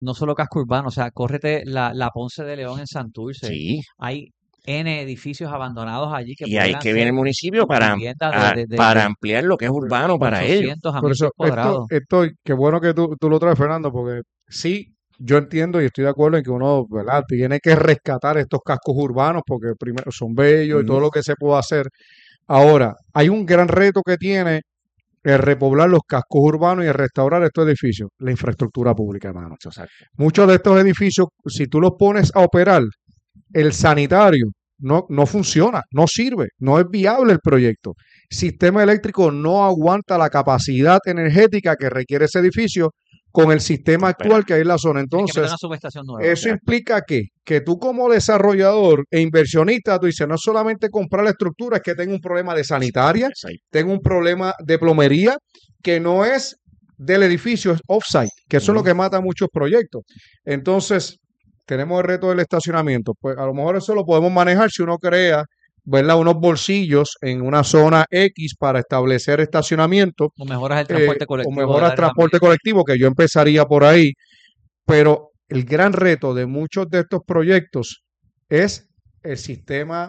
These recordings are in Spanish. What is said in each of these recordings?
no solo casco urbano, o sea, córrete la Ponce de León en Santurce. Sí, Hay N edificios abandonados allí que y ahí pudieran que viene ser el municipio para, viviendas para ampliar lo que es urbano Por para ellos. 800 a por 1000 eso, pies cuadrados. qué bueno que tú lo traes, Fernando, porque sí, yo entiendo y estoy de acuerdo en que uno, ¿verdad? Tiene que rescatar estos cascos urbanos porque primero son bellos y todo Ujú. lo que se puede hacer. Ahora, hay un gran reto que tiene el repoblar los cascos urbanos y el restaurar estos edificios, la infraestructura pública, hermano. Exacto. Muchos de estos edificios, si tú los pones a operar, el sanitario no funciona, no sirve, no es viable el proyecto. Sistema eléctrico no aguanta la capacidad energética que requiere ese edificio con el sistema actual que hay en la zona. Tienes que meter Entonces, una subestación nueva. eso implica que tú como desarrollador e inversionista, tú dices, no es solamente comprar la estructura, es que tengo un problema de sanitaria, Exacto. tengo un problema de plomería, que no es del edificio, es off-site, que eso es lo Ujú. que mata muchos proyectos. Entonces, tenemos el reto del estacionamiento. Pues a lo mejor eso lo podemos manejar si uno crea, ¿verdad? Unos bolsillos en una zona X para establecer estacionamiento O mejoras el transporte o colectivo del mejoras área también. transporte colectivo, que yo empezaría por ahí. Pero el gran reto de muchos de estos proyectos es el sistema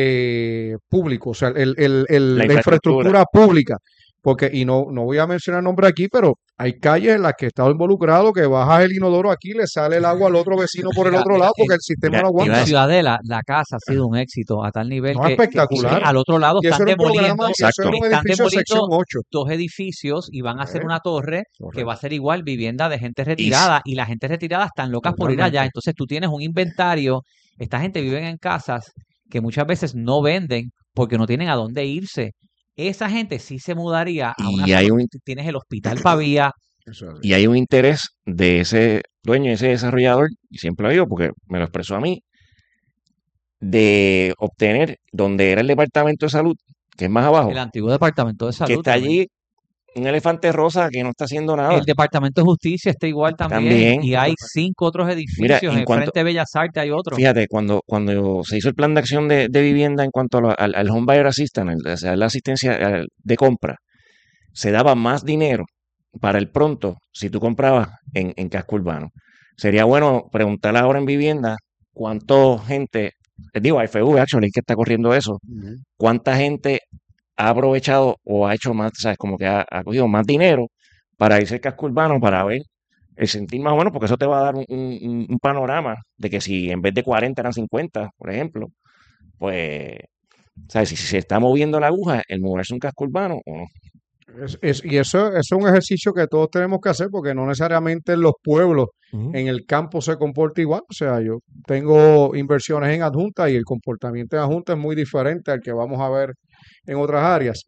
público, o sea, La la infraestructura. infraestructura pública. Porque, y no voy a mencionar nombre aquí, pero hay calles en las que he estado involucrado que bajas el inodoro aquí, le sale el agua al otro vecino por el Mira, otro mira, lado porque el sistema Mira, no te iba a en aguanta. decir, Ciudadela, la casa ha sido un éxito a tal nivel No, que espectacular. al otro lado Y eso están era un programa, demoliendo, y eso exacto. era un están edificio de sección demoliendo 8. dos edificios y van a hacer ¿Eh? una torre que va a Correcto. ser igual vivienda de gente Y retirada y la gente retirada están locas por ir allá. Totalmente. Entonces tú tienes un inventario, esta gente vive en casas que muchas veces no venden porque no tienen a dónde irse. Esa gente sí se mudaría a una y hay zona, un, tienes el Hospital Pavía, Eso es así. y hay un interés de ese dueño, de ese desarrollador, y siempre lo digo porque me lo expresó a mí, de obtener donde era el departamento de salud, que es más abajo, el antiguo Departamento de que Salud está también. allí un elefante rosa que no está haciendo nada. El Departamento de Justicia está igual también También, y hay 5 otros mira, edificios. en En cuanto, frente de Bellas Artes hay otro. fíjate, cuando se hizo el plan de acción de vivienda en cuanto al Home Buyer Assistance, o sea, la asistencia de compra, se daba más dinero para el pronto si tú comprabas en casco urbano. Sería bueno preguntar ahora en vivienda cuánta gente, digo, a FV, actually, que está corriendo eso, Ujú. cuánta gente ha aprovechado o ha hecho más, ¿sabes? Como que ha cogido más dinero para irse al casco urbano para ver el sentir más o menos, porque eso te va a dar un panorama de que si en vez de 40 eran 50, por ejemplo, pues, ¿sabes? Si se está moviendo la aguja, el moverse un casco urbano o no. Y eso es un ejercicio que todos tenemos que hacer porque no necesariamente en los pueblos, Ujú. en el campo se comporta igual. O sea, yo tengo inversiones en adjunta y el comportamiento en adjunta es muy diferente al que vamos a ver en otras áreas.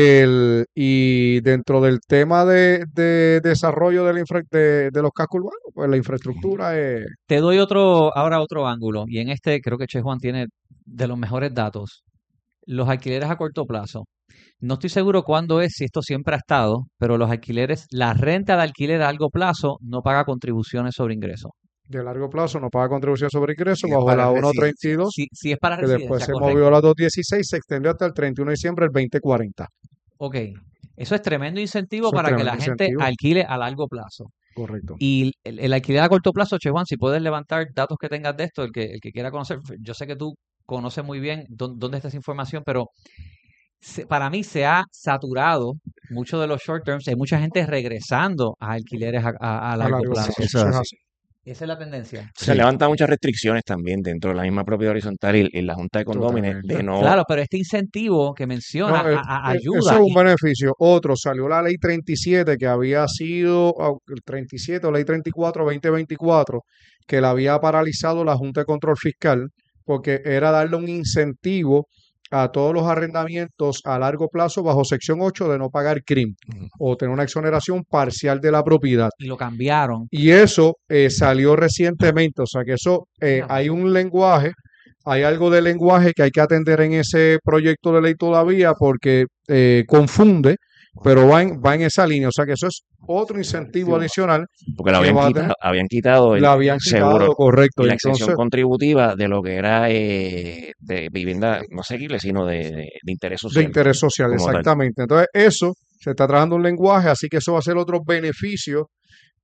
Y dentro del tema de desarrollo de los cascos urbanos, pues la infraestructura es Te doy ahora otro ángulo y en este creo que Che Juan tiene de los mejores datos. Los alquileres a corto plazo. No estoy seguro cuándo es, si esto siempre ha estado, pero los alquileres, la renta de alquiler a largo plazo no paga contribuciones sobre ingresos. de largo plazo, no paga contribución sobre ingreso Y es bajo para la residencia. 1.32, Si es para que después residencia, se correcto. movió a la 2.16, se extendió hasta el 31 de diciembre del 2040. Ok, eso es tremendo incentivo Eso es para que tremendo la gente incentivo. alquile a largo plazo. Correcto. Y el alquiler a corto plazo, Che Juan, si puedes levantar datos que tengas de esto, el que quiera conocer, yo sé que tú conoces muy bien dónde está esa información, pero para mí se ha saturado mucho de los short terms. Hay mucha gente regresando a alquileres a A largo largo plazo. plazo. Eso Eso es es así. así. Esa es la tendencia. Se Sí, levantan muchas restricciones también dentro de la misma propiedad horizontal y la Junta de Condóminos de totalmente. no, Claro, pero este incentivo que menciona No, eso ayuda. es un beneficio. Otro, salió la ley 37 que había sido, el 37 o ley 34, 2024, que la había paralizado la Junta de Control Fiscal, porque era darle un incentivo a todos los arrendamientos a largo plazo bajo sección 8 de no pagar CRIM Ujú. o tener una exoneración parcial de la propiedad. Y lo cambiaron. Y eso salió recientemente, o sea que eso Fíjate. hay un lenguaje, hay algo de lenguaje que hay que atender en ese proyecto de ley todavía porque confunde, pero va en esa línea, o sea que eso es otro incentivo adicional porque lo que habían va a quitado, tener, habían quitado el la habían seguro quitado, correcto, y y la exención entonces contributiva de lo que era de vivienda no asequible, sino de interés de social interés social, como tal. exactamente. Entonces eso se está trabajando un lenguaje, así que eso va a ser otro beneficio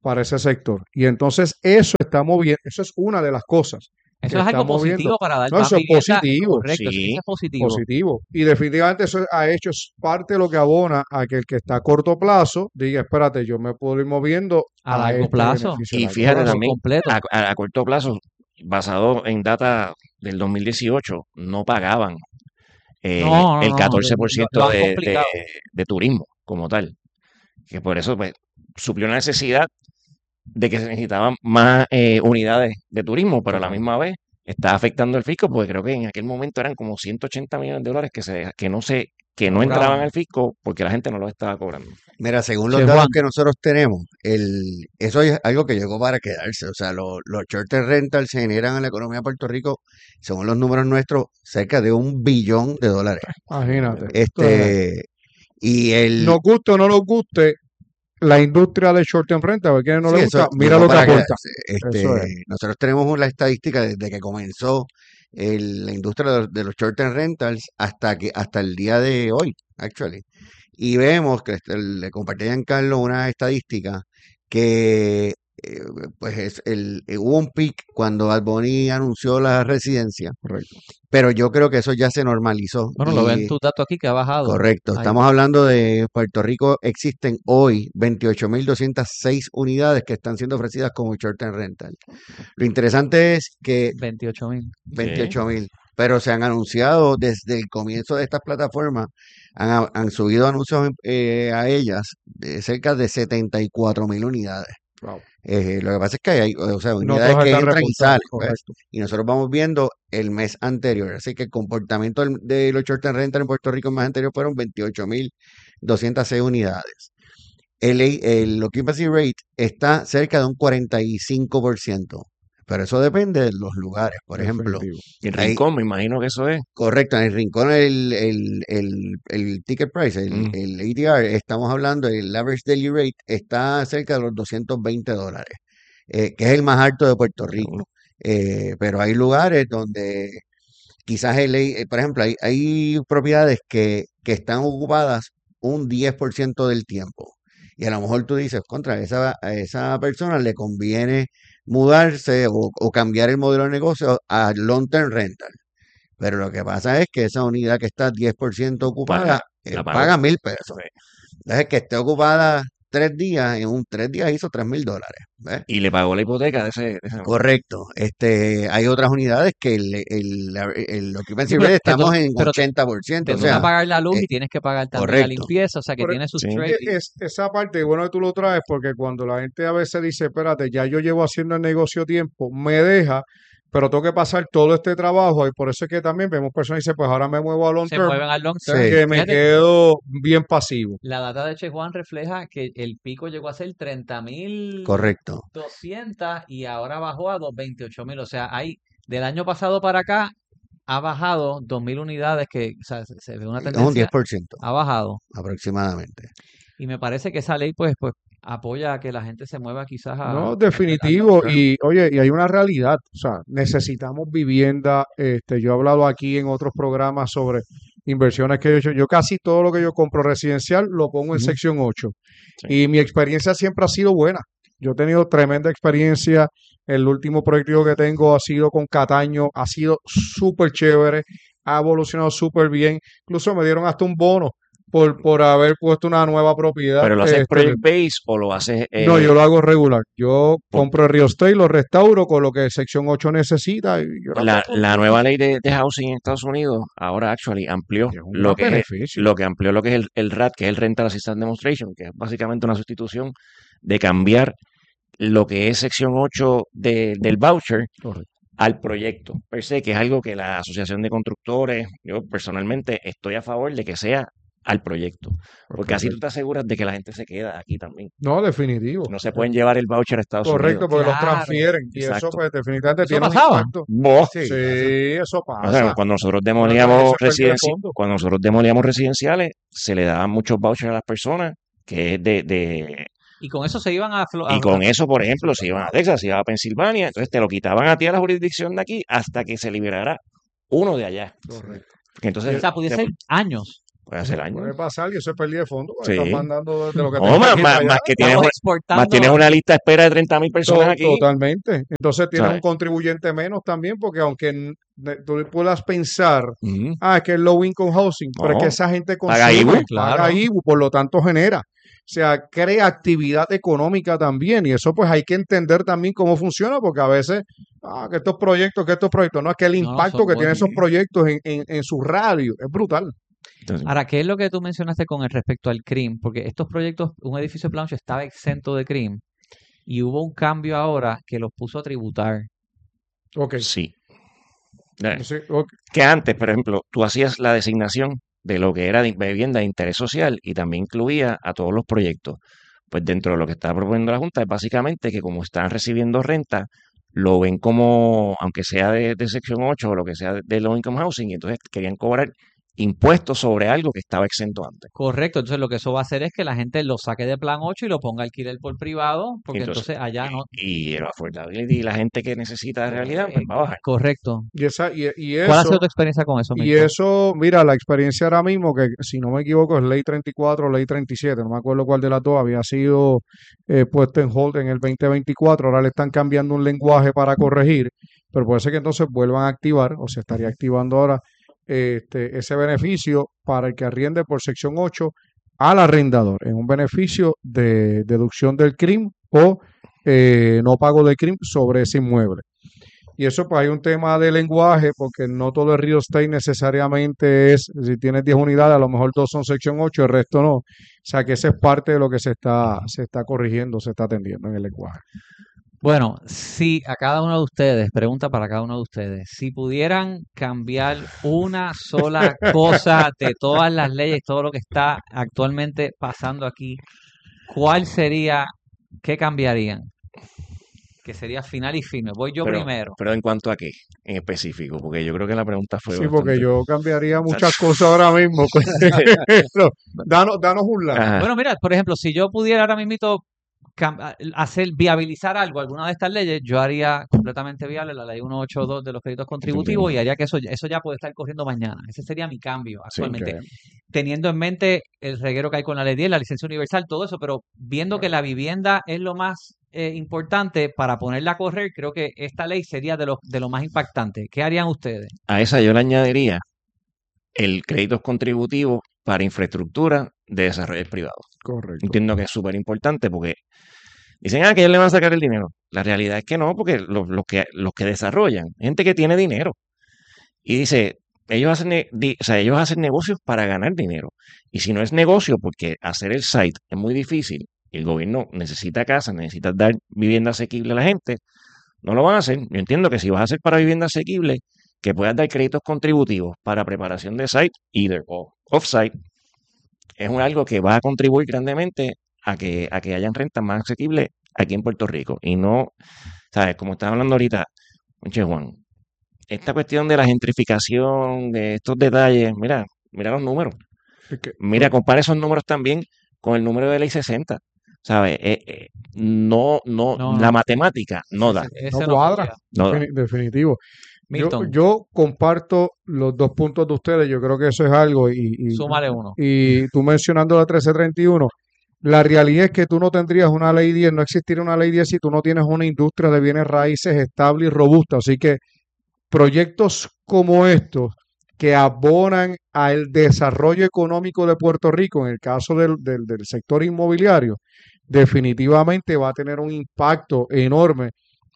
para ese sector. Y entonces eso está moviendo, eso es una de las cosas que Eso es está algo moviendo. positivo para dar No, más eso es vivienda. positivo, Correcto, eso Sí, es positivo. positivo. Y definitivamente eso ha hecho es parte de lo que abona a que el que está a corto plazo diga, espérate, yo me puedo ir moviendo A a largo este plazo. beneficio a y largo fíjate plazo. también, Completo. a corto plazo, basado en data del 2018, no pagaban No, el no, no, 14% lo han complicado. de turismo como tal. Que por eso pues, suplió una necesidad de que se necesitaban más unidades de turismo, pero a la Claro. misma vez está afectando el fisco, porque creo que en aquel momento eran como 180 millones de dólares que no entraban Cobraban. al fisco porque la gente no los estaba cobrando. Mira, según los Che, datos Juan, que nosotros tenemos, eso es algo que llegó para quedarse. O sea, los short-term rentals se generan en la economía de Puerto Rico, según los números nuestros, cerca de $1 billón. Imagínate. Entonces, Este, y nos guste o no nos guste la industria de short term rental, a quien no sí, le eso gusta, mira llegó lo que para aporta. quedarse. Eso es. Nosotros tenemos la estadística desde que comenzó la industria de los short-term rentals hasta el día de hoy, actually. Y vemos que le compartí a Carlos una estadística que pues hubo un pic cuando Bad Bunny anunció la residencia, Correcto. pero yo creo que eso ya se normalizó. bueno, lo ven Y tus datos aquí que ha bajado. correcto, Ahí. estamos hablando de Puerto Rico, existen hoy 28.206 unidades que están siendo ofrecidas como short-term rental. Lo interesante es que 28,000. 28.000, pero se han anunciado desde el comienzo de estas plataformas, han subido anuncios a ellas de cerca de 74.000 unidades. Wow. Lo que pasa es que hay, o sea, No unidades todas que están entran y reportadas, salen, pues, correcto. y nosotros vamos viendo el mes anterior. Así que el comportamiento de los short-term rental en Puerto Rico el mes anterior fueron 28.206 unidades. El occupancy rate está cerca de un 45%, pero eso depende de los lugares. Por ejemplo, Definitivo. Y el ahí, rincón, me imagino que eso es. correcto, en el rincón el ticket price, Mm. el ADR, estamos hablando, el average daily rate está cerca de los $220, que es el más alto de Puerto Rico. Pero hay lugares donde quizás por ejemplo, hay propiedades que están ocupadas un 10% del tiempo. Y a lo mejor tú dices, a esa persona le conviene mudarse o cambiar el modelo de negocio a long-term rental. Pero lo que pasa es que esa unidad que está 10% ocupada la pagó. paga $1,000. Entonces, que esté ocupada 3 días, en 3 días hizo $3,000. ¿Ves? Y le pagó la hipoteca de ese. Correcto. Hay otras unidades que el occupancy Sí, rate que estamos en pero 80%. te O toca sea, pagar la luz eh, y tienes que pagar también la correcto. limpieza, o sea que Pero tiene sus Sí. trades. esa parte, bueno que tú lo traes, porque cuando la gente a veces dice, espérate, ya yo llevo haciendo el negocio tiempo, me deja, pero tengo que pasar todo este trabajo, y por eso es que también vemos personas que dicen, pues ahora me muevo a long Se term, mueven al long Sí. term. que me Fíjate, quedo bien pasivo. la data de Che Juan refleja que el pico llegó a ser 30,200 correcto. y ahora bajó a 28,000. O sea, del año pasado para acá ha bajado 2,000 unidades, que o sea, se ve una Es un tendencia, 10% ha bajado. aproximadamente. Y me parece que esa ley pues apoya a que la gente se mueva quizás No, al definitivo. long term. Y oye, y hay una realidad. O sea, necesitamos vivienda. Yo he hablado aquí en otros programas sobre inversiones que yo he hecho. Yo casi todo lo que yo compro residencial lo pongo en Ujú. sección 8. Sí. Y mi experiencia siempre ha sido buena. Yo he tenido tremenda experiencia. El último proyecto que tengo ha sido con Cataño. Ha sido súper chévere. Ha evolucionado súper bien. Incluso me dieron hasta un bono por haber puesto una nueva propiedad. Pero lo haces project base o lo haces. No, yo lo hago regular. Yo por- compro el real estate, lo restauro con lo que sección 8 necesita y yo lo La, hago. la nueva ley de housing en Estados Unidos ahora actually amplió Es un lo gran que es, beneficio. lo que amplió lo que es el RAD, que es el Rental Assistance Demonstration, que es básicamente una sustitución de cambiar lo que es sección 8 del voucher Correcto. al proyecto per se, que es algo que la Asociación de Constructores, yo personalmente estoy a favor de que sea al proyecto, porque así tú Correcto. te aseguras de que la gente se queda aquí también. No, definitivo. No se pueden llevar el voucher a Estados Correcto, Unidos. porque los Claro, transfieren y eso exacto. pues definitivamente eso tiene un pasaba. impacto. Boh. Sí, Sí, eso O sea, pasa. cuando nosotros Bueno, demolíamos eso es pérdida de fondo. cuando nosotros demolíamos residenciales, se le daban muchos vouchers a las personas, que es Y con eso se iban y con eso, por ejemplo, se iban a Texas, se iban a Pensilvania, entonces te lo quitaban a ti a la jurisdicción de aquí hasta que se liberara uno de allá. Correcto. Que entonces, o sea, pudiese ser años. puede hacer Puede años. pasar y eso es pérdida de fondo, porque Sí. están mandando de lo que No, tengo más, aquí más, para allá. más que tienes Estamos más tienes exportando. una lista de espera de 30,000 personas aquí, Totalmente. Entonces tienes un ¿sabes? contribuyente menos también, porque aunque tú puedas pensar, Ujú. es que es low income housing, pero es que No, esa gente paga consume, IBU. paga Claro. IBU, por lo tanto genera. O sea, crea actividad económica también, y eso pues hay que entender también cómo funciona, porque a veces, que estos proyectos, no, es que el No, impacto son que tienen esos buenos. proyectos en su radio es brutal. Entonces, Ahora, ¿qué es lo que tú mencionaste con el respecto al CRIM? Porque estos proyectos, un edificio de plancha estaba exento de CRIM y hubo un cambio ahora que los puso a tributar. Ok. sí. Sí, ok. Que antes, por ejemplo, tú hacías la designación de lo que era vivienda de interés social y también incluía a todos los proyectos. Pues dentro de lo que está proponiendo la Junta es básicamente que como están recibiendo renta, lo ven como, aunque sea de sección 8 o lo que sea de low income housing, y entonces querían cobrar impuestos sobre algo que estaba exento antes. Correcto, entonces lo que eso va a hacer es que la gente lo saque de plan 8 y lo ponga a alquiler por privado, porque Entonces, entonces allá no. y el affordability y la gente que necesita de realidad, pues va a bajar. Correcto. Y ¿Cuál ha sido tu experiencia con eso, y Milton? eso, mira, la experiencia ahora mismo, que si no me equivoco es ley 34 o ley 37, no me acuerdo cuál de las dos había sido puesto en hold en el 2024, ahora le están cambiando un lenguaje para corregir, pero puede ser que entonces vuelvan a activar, o se estaría activando ahora ese beneficio para el que arriende por sección 8 al arrendador, en un beneficio de deducción del CRIM o no pago de CRIM sobre ese inmueble. Y eso pues hay un tema de lenguaje, porque no todo el real estate necesariamente es, si tienes 10 unidades, a lo mejor 2 son sección 8, el resto no. O sea que esa es parte de lo que se está corrigiendo, se está atendiendo en el lenguaje. Bueno, si a cada uno de ustedes, pregunta para cada uno de ustedes, si pudieran cambiar una sola cosa de todas las leyes, todo lo que está actualmente pasando aquí, ¿cuál sería, qué cambiarían? Que sería final y firme. Voy yo primero. Pero en cuanto a qué, en específico, porque yo creo que la pregunta fue Sí, porque bastante... yo cambiaría muchas cosas ahora mismo. Pero danos un lado. Ajá. Bueno, mira, por ejemplo, si yo pudiera ahora mismo viabilizar algo, alguna de estas leyes, yo haría completamente viable la ley 182 de los créditos contributivos y haría que eso ya puede estar corriendo mañana. Ese sería mi cambio Sí, actualmente. Teniendo en mente el reguero que hay con la ley 10, la licencia universal, todo eso, pero viendo que la vivienda es lo más importante para ponerla a correr, creo que esta ley sería de lo más impactante. ¿Qué harían ustedes? A esa yo le añadiría el crédito contributivo para infraestructura de desarrollo privado. Correcto. Entiendo que es súper importante porque dicen que ellos le van a sacar el dinero. La realidad es que no, porque los que desarrollan, gente que tiene dinero. Y dice, ellos hacen negocios para ganar dinero. Y si no es negocio, porque hacer el site es muy difícil, y el gobierno necesita casas, necesita dar vivienda asequible a la gente, no lo van a hacer. Yo entiendo que si vas a hacer para vivienda asequible, que puedas dar créditos contributivos para preparación de site, either o off-site, es algo que va a contribuir grandemente a que hayan rentas más asequibles aquí en Puerto Rico. Y no, ¿sabes? Como estaba hablando ahorita, Che Juan, esta cuestión de la gentrificación, de estos detalles, mira los números. Mira, compara esos números también con el número de ley 60. ¿Sabes? No, la matemática no da. Ese No cuadra, No da. definitivo. Milton, Yo comparto los dos puntos de ustedes, yo creo que eso es algo, súmale uno. y tú mencionando la 1331, la realidad es que tú no tendrías una ley 10, no existiría una ley 10 si tú no tienes una industria de bienes raíces estable y robusta, así que proyectos como estos que abonan al desarrollo económico de Puerto Rico, en el caso del sector inmobiliario, definitivamente va a tener un impacto enorme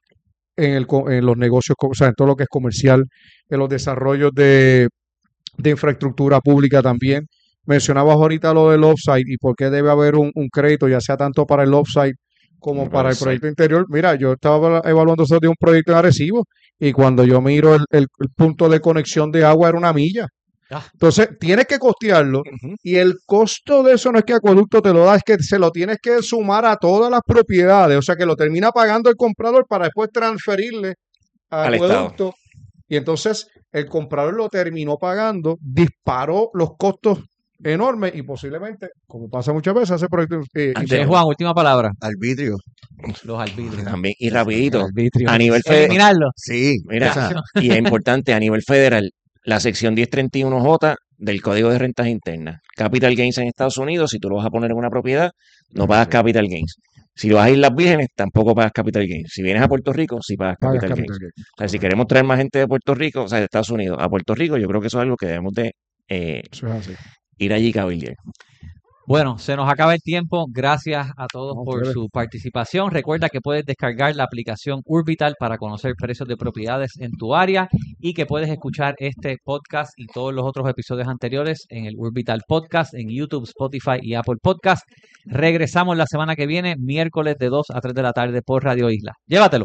en los negocios, o sea, en todo lo que es comercial, en los desarrollos de infraestructura pública también. Mencionabas ahorita lo del offsite y por qué debe haber un crédito, ya sea tanto para el offsite como para el proyecto interior. Mira, yo estaba evaluando eso de un proyecto en Arecibo y cuando yo miro el punto de conexión de agua era una milla. Entonces, tienes que costearlo y el costo de eso no es que Acueducto te lo da, es que se lo tienes que sumar a todas las propiedades, o sea que lo termina pagando el comprador para después transferirle a Al Acueducto. Estado. Y entonces el comprador lo terminó pagando, disparó los costos enormes y posiblemente, como pasa muchas veces, hace proyectos. Juan, última palabra. Arbitrio. Los arbitrios. También, y rapidito, Arbitrios. a nivel federal, Eliminarlo. Sí, mira, esa. y es importante a nivel federal, la sección 1031J del Código de Rentas Internas. Capital gains en Estados Unidos, si tú lo vas a poner en una propiedad, no pagas capital gains. Si vas a Islas Vírgenes, tampoco pagas capital gains. Si vienes a Puerto Rico, sí pagas Pagas capital capital gains. gain. O sea, si queremos traer más gente de Puerto Rico, o sea, de Estados Unidos a Puerto Rico, yo creo que eso es algo que debemos de Eso es así. ir allí y cabildear. Bueno, se nos acaba el tiempo. Gracias a todos No, por ustedes. su participación. Recuerda que puedes descargar la aplicación Urbital para conocer precios de propiedades en tu área y que puedes escuchar este podcast y todos los otros episodios anteriores en el Urbital Podcast, en YouTube, Spotify y Apple Podcast. Regresamos la semana que viene, miércoles de 2 a 3 de la tarde por Radio Isla. Llévatelo.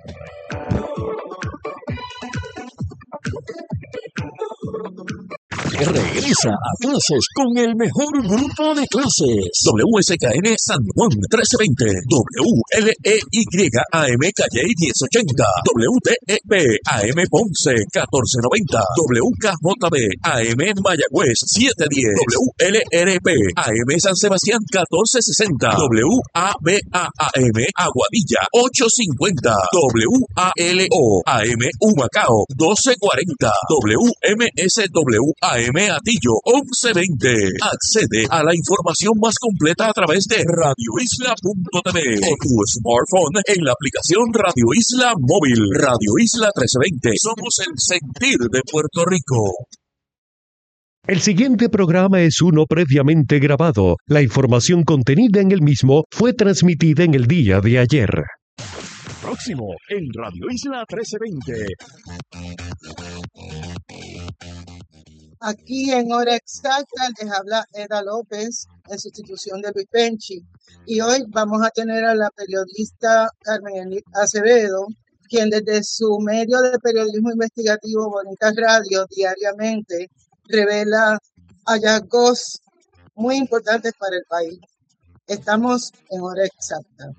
Regresa a clases con el mejor grupo de clases. WSKN San Juan 1320, WLEYAM Calle 1080, WTEP AM Ponce 1490, WKJB AM Mayagüez 710, WLRP AM San Sebastián 1460, WABAM Aguadilla 850, WALO AM Humacao 1240, WMSW AM Atillo 1120. Accede a la información más completa a través de radioisla.tv o tu smartphone en la aplicación Radio Isla Móvil. Radio Isla 1320. Somos el sentir de Puerto Rico. El siguiente programa es uno previamente grabado. La información contenida en el mismo fue transmitida en el día de ayer. Próximo en Radio Isla 1320. Aquí en Hora Exacta les habla Eda López en sustitución de Luis Penchi. Y hoy vamos a tener a la periodista Carmen Enid Acevedo, quien desde su medio de periodismo investigativo Bonitas Radio diariamente revela hallazgos muy importantes para el país. Estamos en Hora Exacta.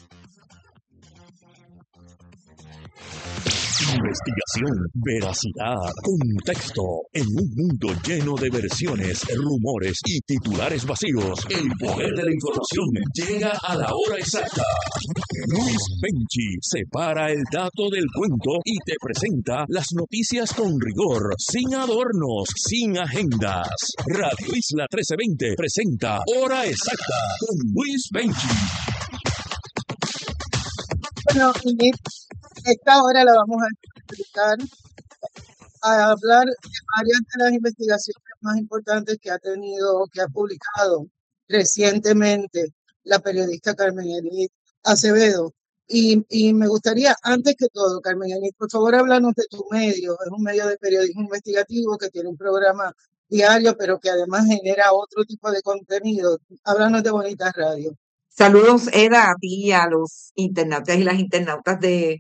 Investigación, veracidad, contexto. En un mundo lleno de versiones, rumores y titulares vacíos, el poder de la información llega a la hora exacta. Luis Penchi separa el dato del cuento y te presenta las noticias con rigor, sin adornos, sin agendas. Radio Isla 1320 presenta Hora Exacta con Luis Penchi. Bueno, y esta hora la vamos a explicar, a hablar de varias de las investigaciones más importantes que ha publicado recientemente la periodista Carmen Enid Acevedo. Y me gustaría, antes que todo, Carmen Enid, por favor, háblanos de tu medio. Es un medio de periodismo investigativo que tiene un programa diario, pero que además genera otro tipo de contenido. Háblanos de Bonitas Radio. Saludos, Eda, a ti y a los internautas y las internautas de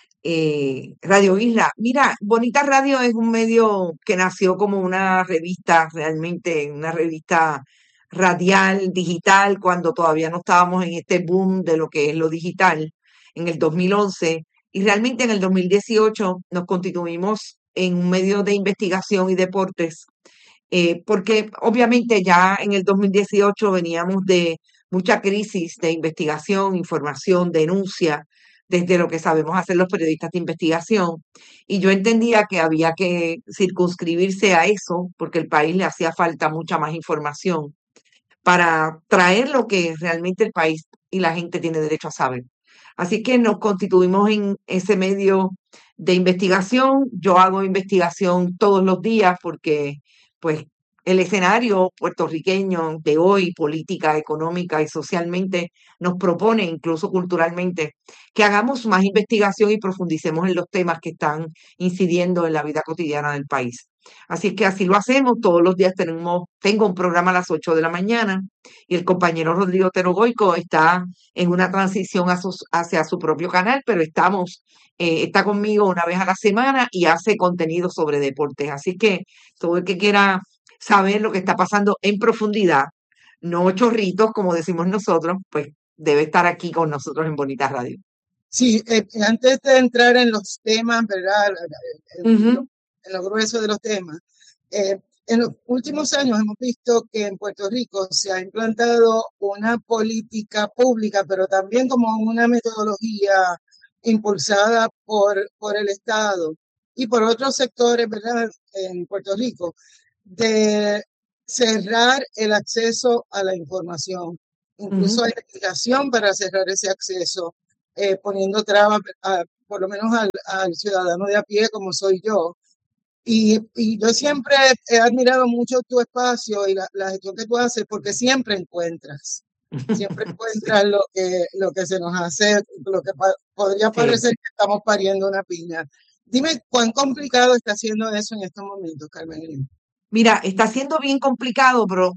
Radio Isla. Mira, Bonita Radio es un medio que nació como una revista, realmente una revista radial, digital, cuando todavía no estábamos en este boom de lo que es lo digital, en el 2011, y realmente en el 2018 nos constituimos en un medio de investigación y deportes, porque obviamente ya en el 2018 veníamos de mucha crisis de investigación, información, denuncia, desde lo que sabemos hacer los periodistas de investigación. Y yo entendía que había que circunscribirse a eso, porque el país le hacía falta mucha más información para traer lo que realmente el país y la gente tiene derecho a saber. Así que nos constituimos en ese medio de investigación. Yo hago investigación todos los días porque, pues, el escenario puertorriqueño de hoy, política, económica y socialmente, nos propone, incluso culturalmente, que hagamos más investigación y profundicemos en los temas que están incidiendo en la vida cotidiana del país. Así que así lo hacemos. Todos los días tengo un programa a las 8 de la mañana y el compañero Rodrigo Terogoico está en una transición hacia su propio canal, pero está conmigo una vez a la semana y hace contenido sobre deportes. Así que todo el que quiera saber lo que está pasando en profundidad, no chorritos, como decimos nosotros, pues debe estar aquí con nosotros en Bonita Radio. Sí, antes de entrar en los temas, ¿verdad? Ujú. En lo grueso de los temas, en los últimos años hemos visto que en Puerto Rico se ha implantado una política pública, pero también como una metodología impulsada por el Estado y por otros sectores, ¿verdad? En Puerto Rico, de cerrar el acceso a la información. Incluso Ujú. hay legislación para cerrar ese acceso, poniendo trabas, por lo menos al ciudadano de a pie, como soy yo. Y yo siempre he admirado mucho tu espacio y la gestión que tú haces, porque siempre encuentras lo que se nos hace, lo que podría Sí. parecer que estamos pariendo una piña. Dime cuán complicado está haciendo eso en estos momentos, Carmen. Mira, está siendo bien complicado, pero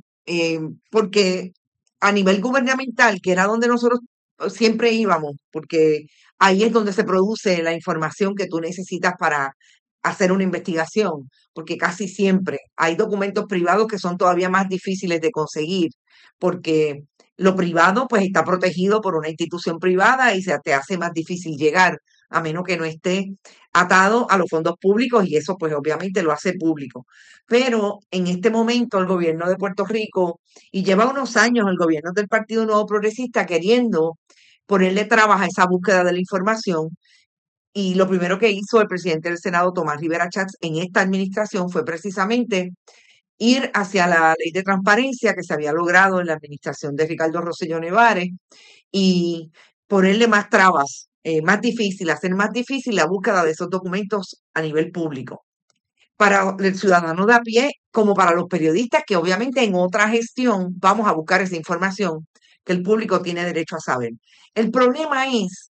porque a nivel gubernamental, que era donde nosotros siempre íbamos, porque ahí es donde se produce la información que tú necesitas para hacer una investigación, porque casi siempre hay documentos privados que son todavía más difíciles de conseguir, porque lo privado pues está protegido por una institución privada y se te hace más difícil llegar, a menos que no esté atado a los fondos públicos y eso pues obviamente lo hace público. Pero en este momento el gobierno de Puerto Rico, y lleva unos años el gobierno del Partido Nuevo Progresista queriendo ponerle trabas a esa búsqueda de la información, y lo primero que hizo el presidente del Senado, Tomás Rivera Chats, en esta administración fue precisamente ir hacia la ley de transparencia que se había logrado en la administración de Ricardo Rosselló Nevares y ponerle más trabas, más difícil, hacer más difícil la búsqueda de esos documentos a nivel público para el ciudadano de a pie como para los periodistas que obviamente en otra gestión vamos a buscar esa información que el público tiene derecho a saber. El problema es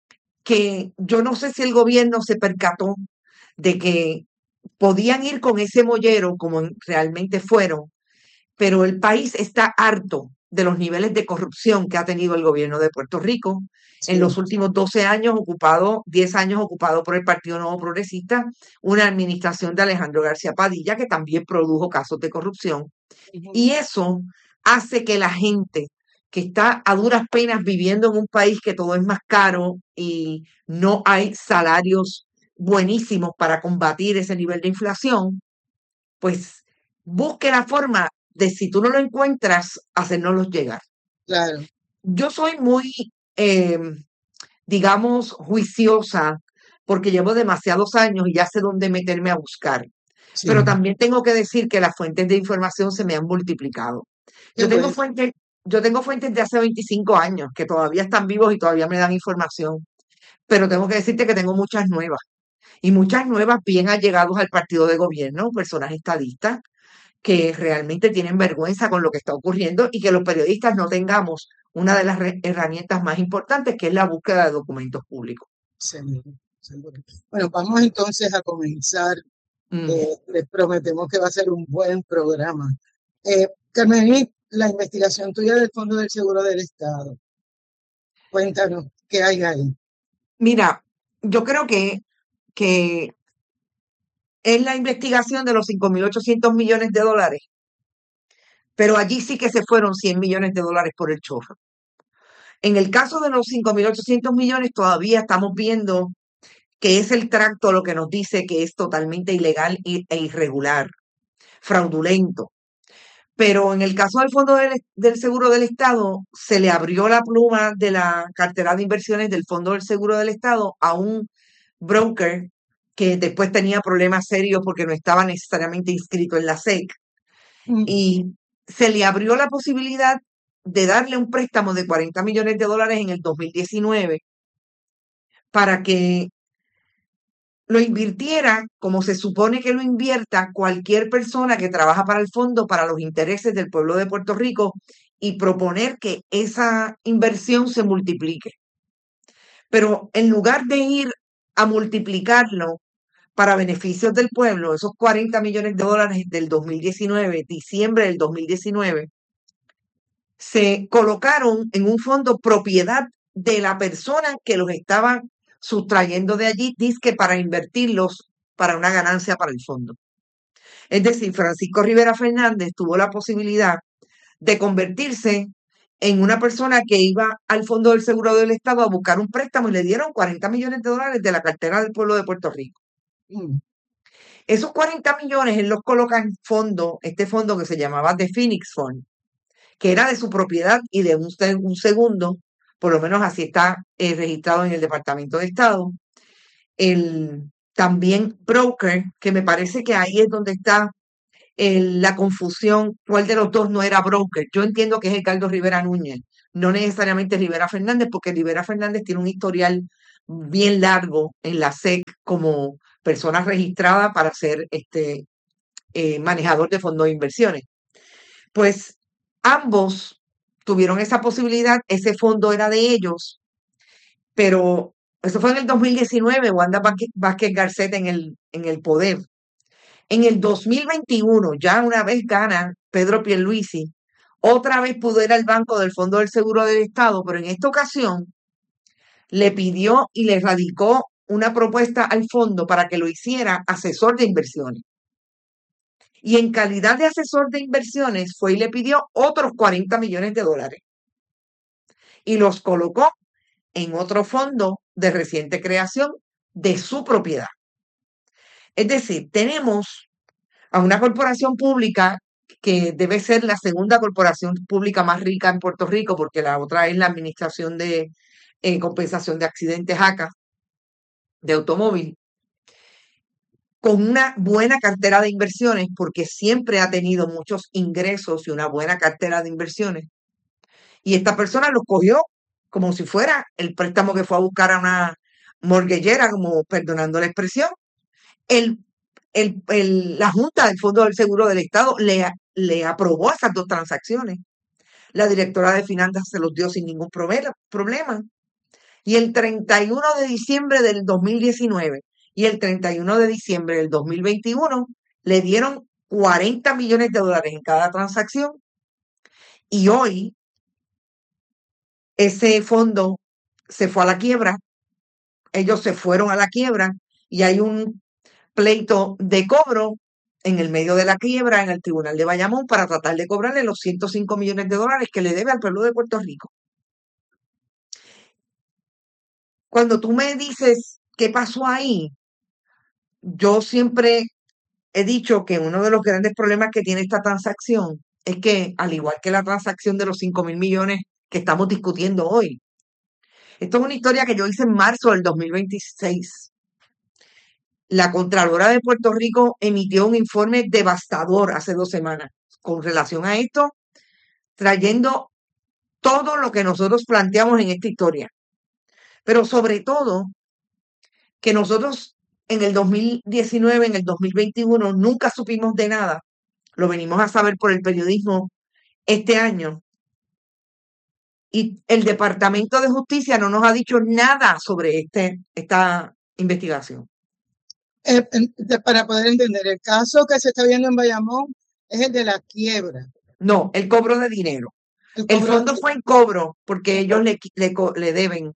que yo no sé si el gobierno se percató de que podían ir con ese mollero como realmente fueron, pero el país está harto de los niveles de corrupción que ha tenido el gobierno de Puerto Rico en los Sí. últimos 12 años ocupado, 10 años ocupado por el Partido Nuevo Progresista, una administración de Alejandro García Padilla que también produjo casos de corrupción. Y eso hace que la gente que está a duras penas viviendo en un país que todo es más caro y no hay salarios buenísimos para combatir ese nivel de inflación, pues busque la forma de, si tú no lo encuentras, hacérnoslos llegar. Claro. Yo soy muy, eh, digamos, juiciosa porque llevo demasiados años y ya sé dónde meterme a buscar. Sí. Pero también tengo que decir que las fuentes de información se me han multiplicado. Qué Yo tengo bueno. fuentes, yo tengo fuentes de hace 25 años que todavía están vivos y todavía me dan información, pero tengo que decirte que tengo muchas nuevas y muchas nuevas bien allegados al partido de gobierno, personas estadistas que realmente tienen vergüenza con lo que está ocurriendo y que los periodistas no tengamos una de las herramientas más importantes, que es la búsqueda de documentos públicos. Seguro, seguro. Bueno, vamos entonces a comenzar. Mm. Les prometemos que va a ser un buen programa. Carmen, la investigación tuya del Fondo del Seguro del Estado. Cuéntanos, ¿qué hay ahí? Mira, yo creo que es la investigación de los 5.800 millones de dólares, pero allí sí que se fueron 100 millones de dólares por el chorro. En el caso de los 5.800 millones todavía estamos viendo que es el tracto lo que nos dice que es totalmente ilegal e irregular, fraudulento. Pero en el caso del Fondo del Seguro del Estado, se le abrió la pluma de la cartera de inversiones del Fondo del Seguro del Estado a un broker que después tenía problemas serios porque no estaba necesariamente inscrito en la SEC. Y se le abrió la posibilidad de darle un préstamo de 40 millones de dólares en el 2019 para que lo invirtiera como se supone que lo invierta cualquier persona que trabaja para el fondo para los intereses del pueblo de Puerto Rico y proponer que esa inversión se multiplique. Pero en lugar de ir a multiplicarlo para beneficios del pueblo, esos 40 millones de dólares del 2019, diciembre del 2019, se colocaron en un fondo propiedad de la persona que los estaba sustrayendo de allí, dizque para invertirlos para una ganancia para el fondo. Es decir, Francisco Rivera Fernández tuvo la posibilidad de convertirse en una persona que iba al Fondo del Seguro del Estado a buscar un préstamo y le dieron 40 millones de dólares de la cartera del pueblo de Puerto Rico. Esos 40 millones él los coloca en fondo, este fondo que se llamaba The Phoenix Fund, que era de su propiedad y de un segundo, por lo menos así está registrado en el Departamento de Estado. El también broker, que me parece que ahí es donde está la confusión, cuál de los dos no era broker. Yo entiendo que es Edgardo Rivera Núñez, no necesariamente Rivera Fernández, porque Rivera Fernández tiene un historial bien largo en la SEC como persona registrada para ser manejador de fondos de inversiones. Pues ambos tuvieron esa posibilidad, ese fondo era de ellos, pero eso fue en el 2019, Wanda Vázquez Garcet en el poder. En el 2021, ya una vez gana Pedro Pierluisi, otra vez pudo ir al banco del Fondo del Seguro del Estado, pero en esta ocasión le pidió y le radicó una propuesta al fondo para que lo hiciera asesor de inversiones. Y en calidad de asesor de inversiones fue y le pidió otros 40 millones de dólares. Y los colocó en otro fondo de reciente creación de su propiedad. Es decir, tenemos a una corporación pública que debe ser la segunda corporación pública más rica en Puerto Rico, porque la otra es la Administración de Compensación de Accidentes ACA de automóvil, con una buena cartera de inversiones, porque siempre ha tenido muchos ingresos y una buena cartera de inversiones. Y esta persona lo cogió como si fuera el préstamo que fue a buscar a una mortgagera, como perdonando la expresión. La Junta del Fondo del Seguro del Estado le aprobó esas dos transacciones. La directora de finanzas se los dio sin ningún problema. Y el 31 de diciembre del 2019 y el 31 de diciembre del 2021 le dieron 40 millones de dólares en cada transacción. Y hoy ese fondo se fue a la quiebra. Ellos se fueron a la quiebra y hay un pleito de cobro en el medio de la quiebra en el Tribunal de Bayamón para tratar de cobrarle los 105 millones de dólares que le debe al pueblo de Puerto Rico. Cuando tú me dices qué pasó ahí, yo siempre he dicho que uno de los grandes problemas que tiene esta transacción es que, al igual que la transacción de los 5,000 millones que estamos discutiendo hoy, esto es una historia que yo hice en marzo del 2026. La Contralora de Puerto Rico emitió un informe devastador hace 2 semanas con relación a esto, trayendo todo lo que nosotros planteamos en esta historia. Pero sobre todo, que nosotros en el 2019, en el 2021, nunca supimos de nada. Lo venimos a saber por el periodismo este año. Y el Departamento de Justicia no nos ha dicho nada sobre esta investigación. Para poder entender, el caso que se está viendo en Bayamón es el de la quiebra. No, el cobro de dinero. El fondo fue en cobro porque ellos le deben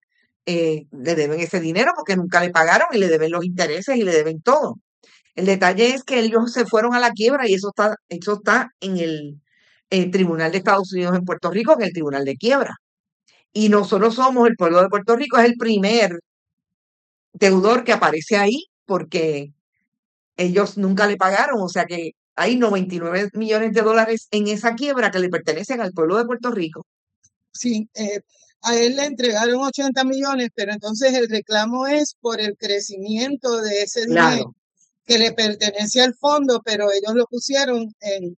ese dinero porque nunca le pagaron y le deben los intereses y le deben todo. El detalle es que ellos se fueron a la quiebra y eso está en el Tribunal de Estados Unidos en Puerto Rico, que es el Tribunal de Quiebra. Y nosotros somos, el pueblo de Puerto Rico es el primer deudor que aparece ahí porque ellos nunca le pagaron, o sea que hay 99 millones de dólares en esa quiebra que le pertenecen al pueblo de Puerto Rico. Sí, a él le entregaron 80 millones, pero entonces el reclamo es por el crecimiento de ese dinero que le pertenece al fondo, pero ellos lo pusieron en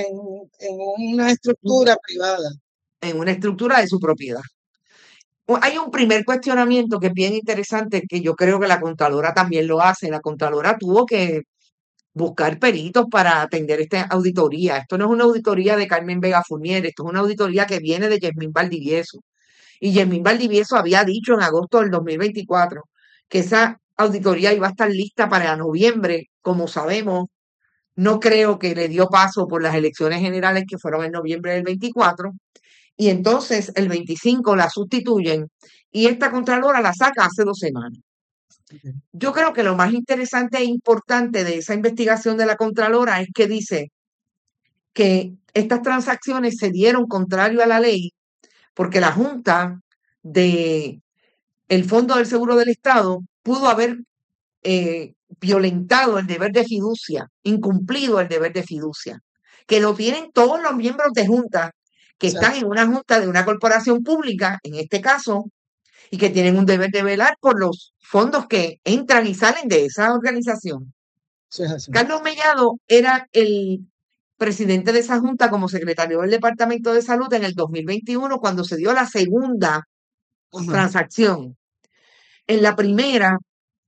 una estructura privada. En una estructura de su propiedad. Hay un primer cuestionamiento que es bien interesante, que yo creo que la Contralora también lo hace. La Contralora tuvo que buscar peritos para atender esta auditoría. Esto no es una auditoría de Carmen Vega Fournier, esto es una auditoría que viene de Yasmín Valdivieso. Y Yasmín Valdivieso había dicho en agosto del 2024 que esa auditoría iba a estar lista para noviembre. Como sabemos, no creo que le dio paso por las elecciones generales que fueron en noviembre del 24. Y entonces el 25 la sustituyen y esta Contralora la saca hace 2 semanas. Yo creo que lo más interesante e importante de esa investigación de la Contralora es que dice que estas transacciones se dieron contrario a la ley porque la Junta del Fondo del Seguro del Estado pudo haber violentado el deber de fiducia, incumplido el deber de fiducia, que lo tienen todos los miembros de Junta que están en una junta de una corporación pública, en este caso, y que tienen un deber de velar por los fondos que entran y salen de esa organización. Sí, es así. Carlos Mellado era el presidente de esa junta como secretario del Departamento de Salud en el 2021, cuando se dio la segunda Ajá. transacción. En la primera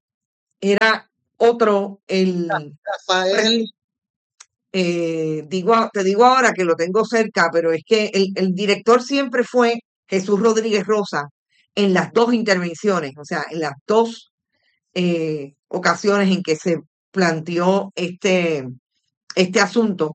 era otro, Rafael, te digo ahora que lo tengo cerca, pero es que el director siempre fue Jesús Rodríguez Rosa en las dos intervenciones, o sea, en las dos ocasiones en que se planteó este asunto.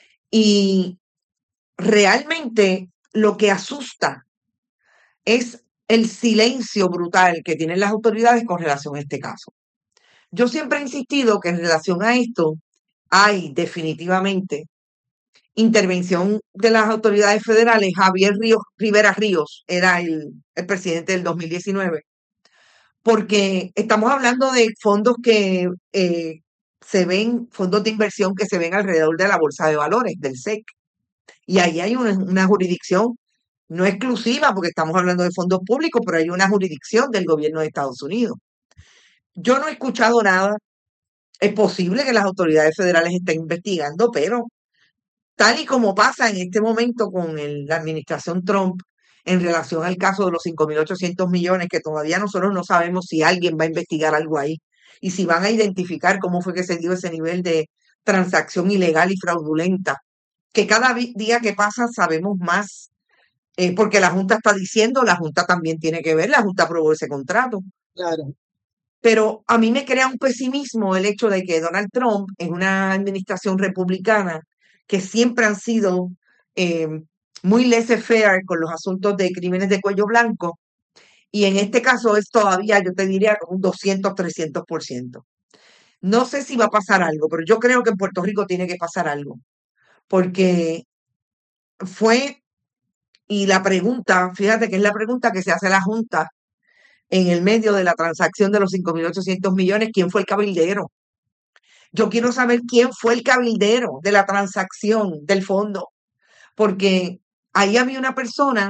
Y realmente lo que asusta es el silencio brutal que tienen las autoridades con relación a este caso. Yo siempre he insistido que en relación a esto hay definitivamente intervención de las autoridades federales. Javier Rivera Ríos era el presidente del 2019, porque estamos hablando de fondos que fondos de inversión que se ven alrededor de la Bolsa de Valores, del SEC. Y ahí hay una jurisdicción no exclusiva, porque estamos hablando de fondos públicos, pero hay una jurisdicción del gobierno de Estados Unidos. Yo no he escuchado nada. Es posible que las autoridades federales estén investigando, pero tal y como pasa en este momento con la administración Trump en relación al caso de los 5.800 millones, que todavía nosotros no sabemos si alguien va a investigar algo ahí y si van a identificar cómo fue que se dio ese nivel de transacción ilegal y fraudulenta, que cada día que pasa sabemos más, porque la Junta está diciendo, la Junta también tiene que ver, la Junta aprobó ese contrato. claro. Pero a mí me crea un pesimismo el hecho de que Donald Trump, en una administración republicana, que siempre han sido eh, muy laissez-faire con los asuntos de crímenes de cuello blanco, y en este caso es todavía, yo te diría, como un 200-300%. No sé si va a pasar algo, pero yo creo que en Puerto Rico tiene que pasar algo, porque fue, y la pregunta, fíjate que es la pregunta que se hace la Junta en el medio de la transacción de los 5.800 millones, ¿quién fue el cabildero? Yo quiero saber quién fue el cabildero de la transacción del fondo, porque ahí había una persona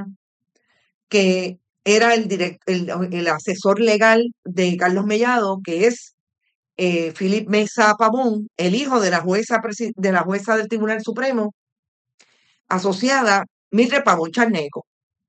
que era el asesor legal de Carlos Mellado, que es Philip Mesa Pavón, el hijo de la jueza del Tribunal Supremo, asociada Mildred Pavón Charneco.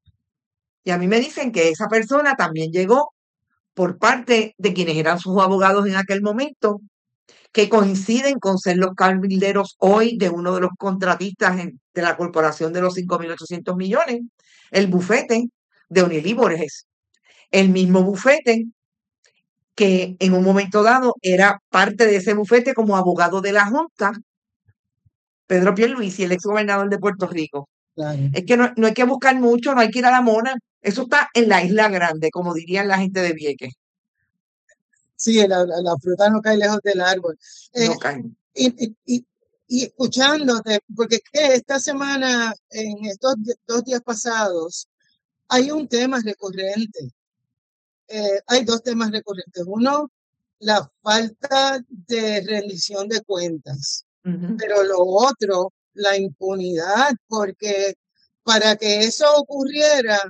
Y a mí me dicen que esa persona también llegó por parte de quienes eran sus abogados en aquel momento, que coinciden con ser los cabilderos hoy de uno de los contratistas de la corporación de los 5.800 millones, el bufete de Onilí Borges. El mismo bufete que en un momento dado era parte de ese bufete como abogado de la Junta, Pedro Pierluisi, el exgobernador de Puerto Rico. Claro. Es que no hay que buscar mucho, no hay que ir a la Mona. Eso está en la Isla Grande, como dirían la gente de Vieques. Sí, la fruta no cae lejos del árbol. No caen. Y escuchándote, porque es que esta semana, en estos 2 días pasados, hay un tema recurrente. Hay dos temas recurrentes. Uno, la falta de rendición de cuentas. Ujú. Pero lo otro, la impunidad, porque para que eso ocurriera,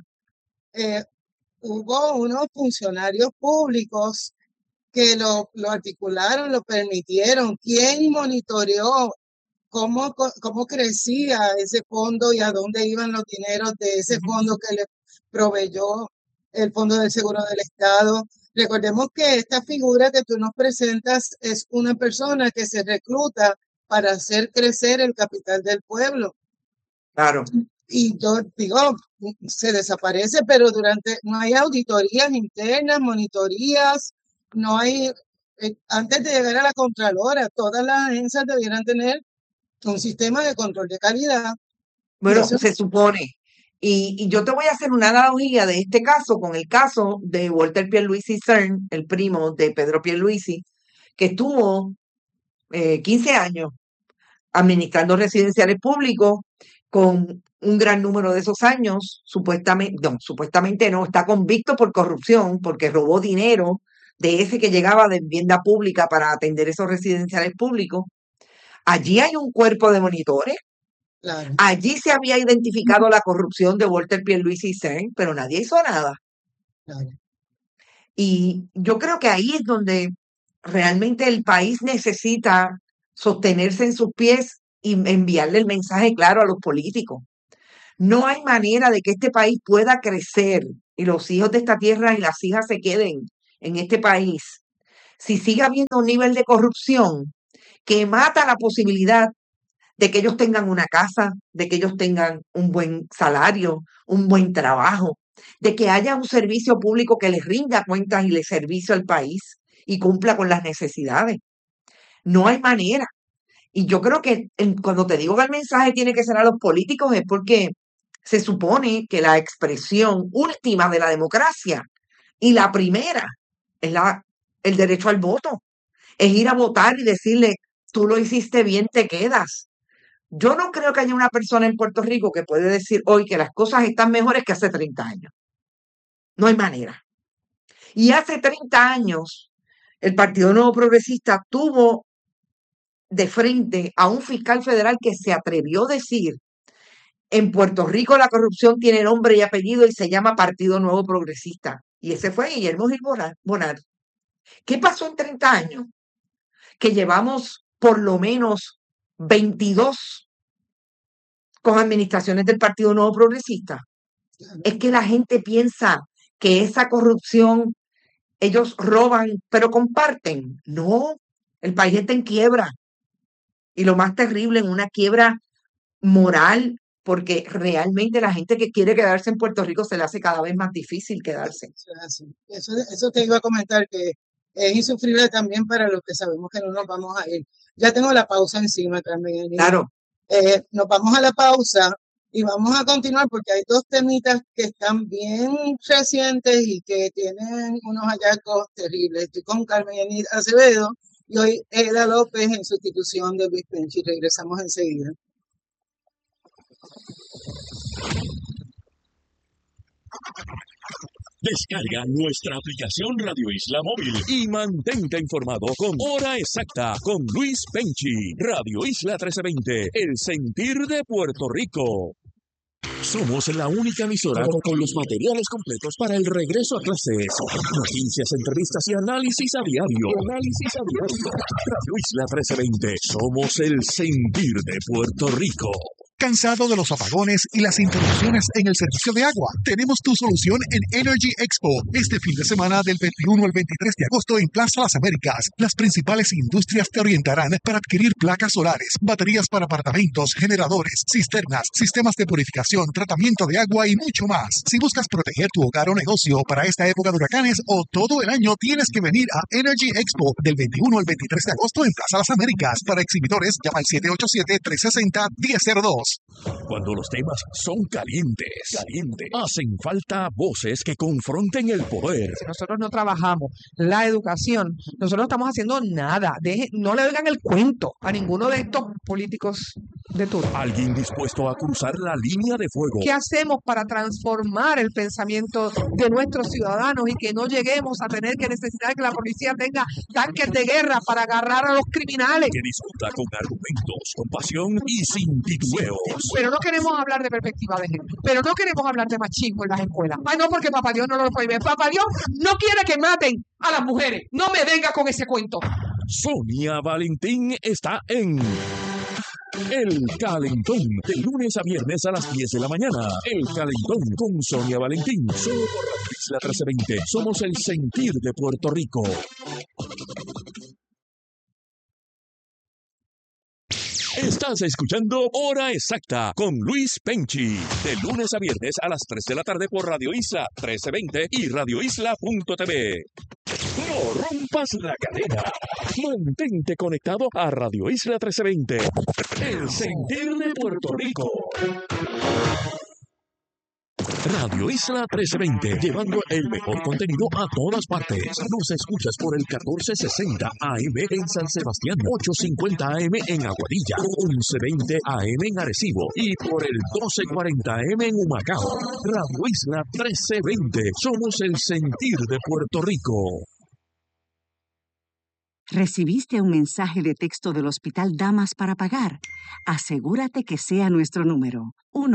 hubo unos funcionarios públicos que lo articularon, lo permitieron. ¿Quién monitoreó cómo crecía ese fondo y a dónde iban los dineros de ese fondo que le proveyó el Fondo del Seguro del Estado? Recordemos que esta figura que tú nos presentas es una persona que se recluta para hacer crecer el capital del pueblo. Claro. Y yo digo, se desaparece, pero no hay auditorías internas, monitorías, no hay, antes de llegar a la Contralora, todas las agencias debieran tener un sistema de control de calidad. Bueno, eso- se supone. Y yo te voy a hacer una analogía de este caso con el caso de Walter Pierluisi Cern, el primo de Pedro Pierluisi, que estuvo 15 años administrando residenciales públicos, con un gran número de esos años, supuestamente no, está convicto por corrupción porque robó dinero de ese que llegaba de vivienda pública para atender esos residenciales públicos. Allí hay un cuerpo de monitores. Claro. Allí se había identificado la corrupción de Walter Pierluisi Cern, pero nadie hizo nada. Claro. Y yo creo que ahí es donde realmente el país necesita sostenerse en sus pies y enviarle el mensaje claro a los políticos. No hay manera de que este país pueda crecer y los hijos de esta tierra y las hijas se queden en este país si sigue habiendo un nivel de corrupción que mata la posibilidad de que ellos tengan una casa, de que ellos tengan un buen salario, un buen trabajo, de que haya un servicio público que les rinda cuentas y le servicio al país y cumpla con las necesidades. No hay manera. Y yo creo que cuando te digo que el mensaje tiene que ser a los políticos es porque se supone que la expresión última de la democracia y la primera es el derecho al voto. Es ir a votar y decirle, tú lo hiciste bien, te quedas. Yo no creo que haya una persona en Puerto Rico que puede decir hoy que las cosas están mejores que hace 30 años. No hay manera. Y hace 30 años, el Partido Nuevo Progresista tuvo de frente a un fiscal federal que se atrevió a decir, en Puerto Rico la corrupción tiene nombre y apellido y se llama Partido Nuevo Progresista. Y ese fue Guillermo Gil Bonat. ¿Qué pasó en 30 años? Que llevamos por lo menos 22 con administraciones del Partido Nuevo Progresista. Es que la gente piensa que esa corrupción, ellos roban, pero comparten. No, el país está en quiebra. Y lo más terrible, en una quiebra moral, porque realmente la gente que quiere quedarse en Puerto Rico se le hace cada vez más difícil quedarse. Eso te iba a comentar, que es insufrible también para los que sabemos que no nos vamos a ir. Ya tengo la pausa encima también. Claro. Nos vamos a la pausa y vamos a continuar porque hay dos temitas que están bien recientes y que tienen unos hallazgos terribles. Estoy con Carmen Enid Acevedo y hoy Eda López en sustitución de Luis Penchi. Regresamos enseguida. Descarga nuestra aplicación Radio Isla Móvil y mantente informado con Hora Exacta con Luis Penchi. Radio Isla 1320, el sentir de Puerto Rico. Somos la única emisora con los materiales completos para el regreso a clases. Noticias, entrevistas y análisis a diario. Radio Isla 1320. Somos el sentir de Puerto Rico. ¿Cansado de los apagones y las interrupciones en el servicio de agua? Tenemos tu solución en Energy Expo. Este fin de semana del 21 al 23 de agosto en Plaza Las Américas. Las principales industrias te orientarán para adquirir placas solares, baterías para apartamentos, generadores, cisternas, sistemas de purificación, tratamiento de agua y mucho más. Si buscas proteger tu hogar o negocio para esta época de huracanes o todo el año, tienes que venir a Energy Expo del 21 al 23 de agosto en Plaza Las Américas. Para exhibidores, llama al 787-360-1002. Cuando los temas son calientes, hacen falta voces que confronten el poder. Si nosotros no trabajamos la educación, nosotros no estamos haciendo nada. No le oigan el cuento a ninguno de estos políticos de turno. Alguien dispuesto a cruzar la línea de fuego. ¿Qué hacemos para transformar el pensamiento de nuestros ciudadanos y que no lleguemos a tener que necesitar que la policía tenga tanques de guerra para agarrar a los criminales? Que discuta con argumentos, con pasión y sin titubeos. Pero no queremos hablar de perspectiva de género. Pero no queremos hablar de machismo en las escuelas. Ay, no, porque Papá Dios no lo prohíbe. Papá Dios no quiere que maten a las mujeres. No me venga con ese cuento. Sonia Valentín está en El Calentón, de lunes a viernes a las 10 de la mañana. El Calentón con Sonia Valentín. Solo por Radio Isla 1320. Somos el sentir de Puerto Rico. Estás escuchando Hora Exacta con Luis Penchi. De lunes a viernes a las 3 de la tarde por Radio Isla 1320 y radioisla.tv. No rompas la cadena. Mantente conectado a Radio Isla 1320. El sentir de Puerto Rico. Radio Isla 1320, llevando el mejor contenido a todas partes. Nos escuchas por el 1460 AM en San Sebastián, 850 AM en Aguadilla, 1120 AM en Arecibo y por el 1240 AM en Humacao. Radio Isla 1320, somos el sentir de Puerto Rico. ¿Recibiste un mensaje de texto del Hospital Damas para pagar? Asegúrate que sea nuestro número,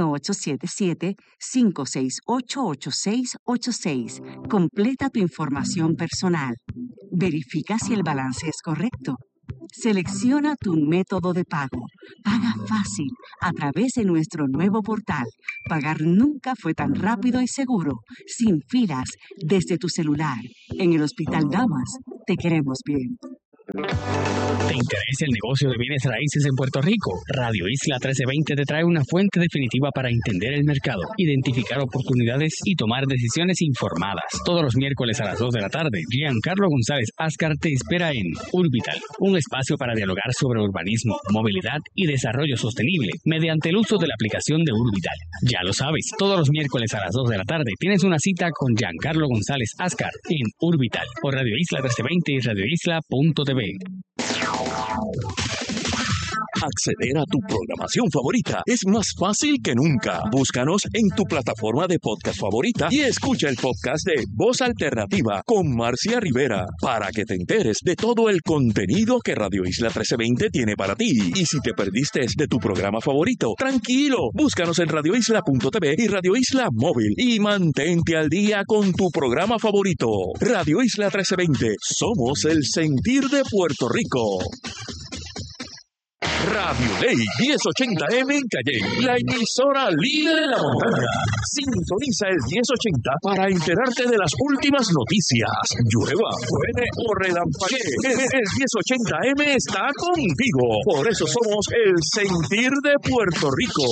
1877-568-8686. Completa tu información personal. Verifica si el balance es correcto. Selecciona tu método de pago. Paga fácil a través de nuestro nuevo portal. Pagar nunca fue tan rápido y seguro, sin filas, desde tu celular. En el Hospital Damas, te queremos bien. ¿Te interesa el negocio de bienes raíces en Puerto Rico? Radio Isla 1320 te trae una fuente definitiva para entender el mercado, identificar oportunidades y tomar decisiones informadas. Todos los miércoles a las 2 de la tarde, Giancarlo González Ascar te espera en Urbital, un espacio para dialogar sobre urbanismo, movilidad y desarrollo sostenible mediante el uso de la aplicación de Urbital. Ya lo sabes, todos los miércoles a las 2 de la tarde tienes una cita con Giancarlo González Ascar en Urbital por Radio Isla 1320 y radioisla.tv. Acceder a tu programación favorita es más fácil que nunca. Búscanos en tu plataforma de podcast favorita y escucha el podcast de Voz Alternativa con Marcia Rivera para que te enteres de todo el contenido que Radio Isla 1320 tiene para ti. Y si te perdiste de tu programa favorito, tranquilo, búscanos en radioisla.tv y Radio Isla Móvil y mantente al día con tu programa favorito. Radio Isla 1320, somos el sentir de Puerto Rico. Radio Ley 1080M en Calle, la emisora líder de la montaña. Sintoniza el 1080 para enterarte de las últimas noticias. Llueva, truene o relampaguee, el 1080M está contigo. Por eso somos el sentir de Puerto Rico.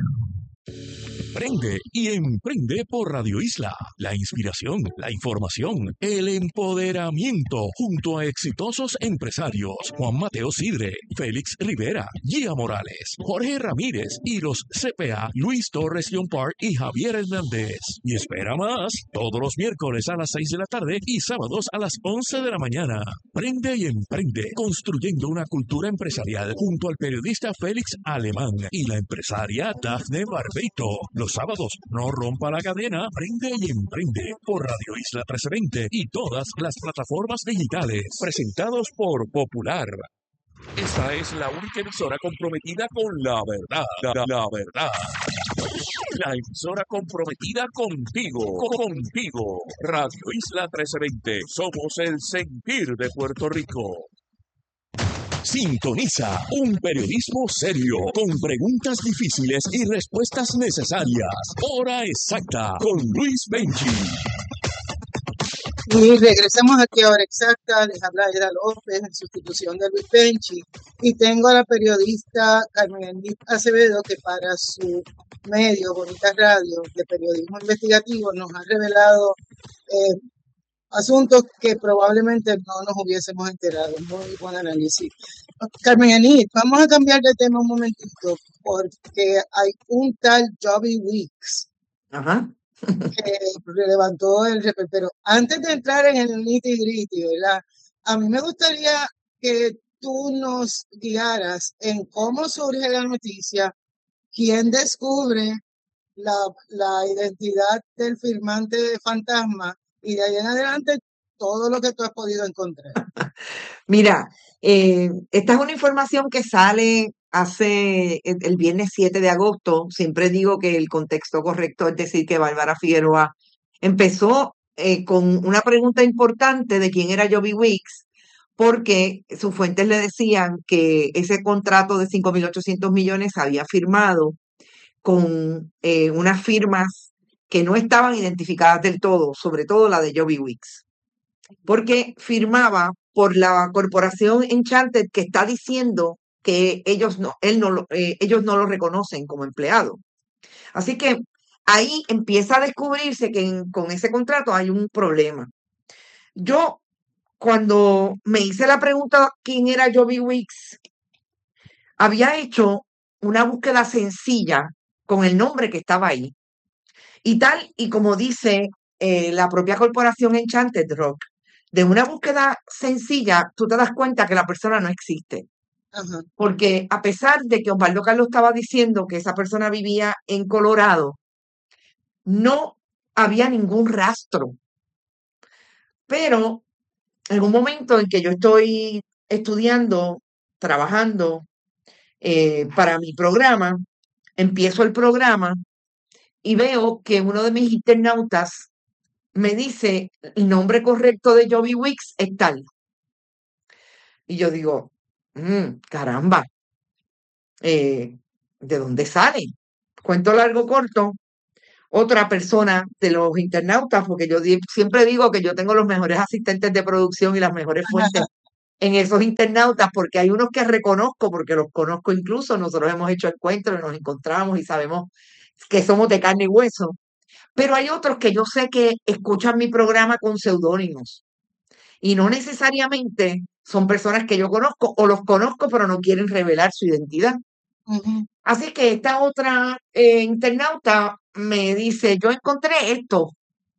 Prende y emprende por Radio Isla. La inspiración, la información, el empoderamiento junto a exitosos empresarios Juan Mateo Sidre, Félix Rivera, Gia Morales, Jorge Ramírez y los CPA Luis Torres John Park y Javier Hernández. Y espera más, todos los miércoles a las 6 de la tarde y sábados a las 11 de la mañana. Prende y emprende, construyendo una cultura empresarial junto al periodista Félix Alemán y la empresaria Dafne Barbeito. Los sábados, no rompa la cadena, prende y emprende por Radio Isla 1320 y todas las plataformas digitales, presentados por Popular. Esta es la única emisora comprometida con la verdad, la verdad. La emisora comprometida contigo. Radio Isla 1320, somos el sentir de Puerto Rico. Sintoniza un periodismo serio, con preguntas difíciles y respuestas necesarias. Hora exacta con Luis Benchi. Y regresamos aquí a Hora Exacta. Les habla Aida López en sustitución de Luis Benchi. Y tengo a la periodista Carmen Enid Acevedo, que para su medio, Bonita Radio, de periodismo investigativo, nos ha revelado asuntos que probablemente no nos hubiésemos enterado. Muy buen análisis. Carmen Enid, vamos a cambiar de tema un momentito, porque hay un tal Joby Weeks Ajá. que levantó el repel. Pero antes de entrar en el nitty-gritty, ¿verdad? A mí me gustaría que tú nos guiaras en cómo surge la noticia, quién descubre la identidad del firmante fantasma, y de ahí en adelante todo lo que tú has podido encontrar. Mira, esta es una información que sale hace el viernes 7 de agosto. Siempre digo que el contexto correcto es decir que Bárbara Figueroa empezó con una pregunta importante de quién era Joby Weeks, porque sus fuentes le decían que ese contrato de 5.800 millones había firmado con unas firmas que no estaban identificadas del todo, sobre todo la de Joby Weeks, porque firmaba por la corporación Enchanted, que está diciendo que ellos no lo reconocen como empleado. Así que ahí empieza a descubrirse que con ese contrato hay un problema. Yo, cuando me hice la pregunta quién era Joby Weeks, había hecho una búsqueda sencilla con el nombre que estaba ahí. Y tal y como dice la propia corporación Enchanted Rock, de una búsqueda sencilla, tú te das cuenta que la persona no existe. Ajá. Porque a pesar de que Osvaldo Carlos estaba diciendo que esa persona vivía en Colorado, no había ningún rastro. Pero en un momento en que yo estoy estudiando, trabajando para mi programa, empiezo el programa y veo que uno de mis internautas me dice el nombre correcto de Joby Weeks es tal. Y yo digo, Caramba, ¿de dónde sale? Cuento largo corto. Otra persona de los internautas, porque yo siempre digo que yo tengo los mejores asistentes de producción y las mejores fuentes en esos internautas, porque hay unos que reconozco, porque los conozco incluso, nosotros hemos hecho encuentros y nos encontramos y sabemos que somos de carne y hueso, pero hay otros que yo sé que escuchan mi programa con seudónimos y no necesariamente son personas que yo conozco o los conozco pero no quieren revelar su identidad. Así que esta otra internauta me dice, yo encontré esto